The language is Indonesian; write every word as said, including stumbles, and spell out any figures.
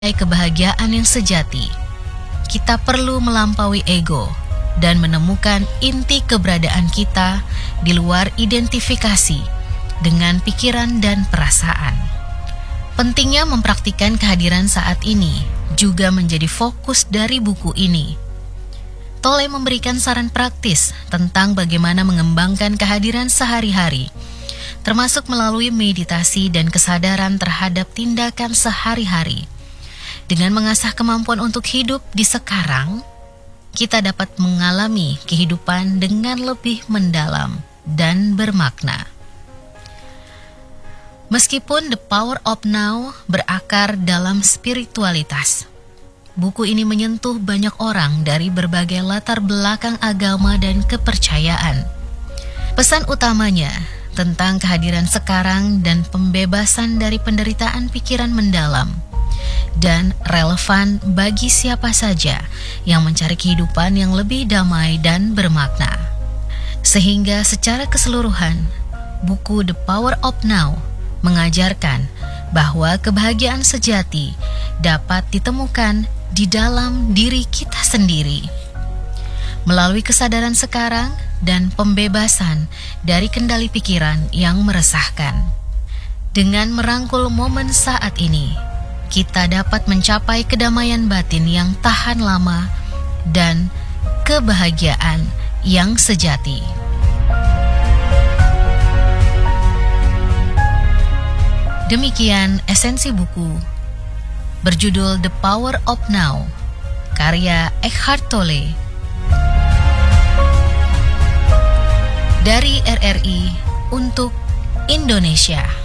kebahagiaan yang sejati, kita perlu melampaui ego dan menemukan inti keberadaan kita di luar identifikasi dengan pikiran dan perasaan. Pentingnya mempraktikkan kehadiran saat ini juga menjadi fokus dari buku ini. Tolle memberikan saran praktis tentang bagaimana mengembangkan kehadiran sehari-hari, termasuk melalui meditasi dan kesadaran terhadap tindakan sehari-hari. Dengan mengasah kemampuan untuk hidup di sekarang, kita dapat mengalami kehidupan dengan lebih mendalam dan bermakna. Meskipun The Power of Now berakar dalam spiritualitas, buku ini menyentuh banyak orang dari berbagai latar belakang agama dan kepercayaan. Pesan utamanya tentang kehadiran sekarang dan pembebasan dari penderitaan pikiran mendalam, dan relevan bagi siapa saja yang mencari kehidupan yang lebih damai dan bermakna. Sehingga secara keseluruhan, buku The Power of Now mengajarkan bahwa kebahagiaan sejati dapat ditemukan di dalam diri kita sendiri. Melalui kesadaran sekarang dan pembebasan dari kendali pikiran yang meresahkan. Dengan merangkul momen saat ini, kita dapat mencapai kedamaian batin yang tahan lama dan kebahagiaan yang sejati. Demikian esensi buku berjudul The Power of Now, karya Eckhart Tolle dari R R I untuk Indonesia.